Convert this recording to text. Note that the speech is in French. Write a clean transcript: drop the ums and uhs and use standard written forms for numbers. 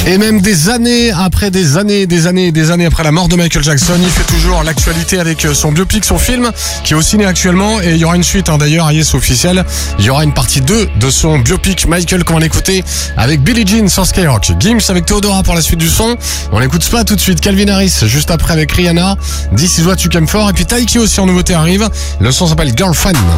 Et même des années après après la mort de Michael Jackson, il fait toujours l'actualité avec son biopic, son film, qui est au ciné actuellement. Et il y aura une suite, d'ailleurs, yes, officielle. Il y aura une partie 2 de son biopic Michael, qu'on va l'écouter avec Billie Jean sur Skyrock. Gims avec Theodora pour la suite du son. On l'écoute pas tout de suite. Calvin Harris, juste après avec Rihanna. This is what you came for. Et puis Taiki aussi en nouveauté arrive. Le son s'appelle Girlfriend.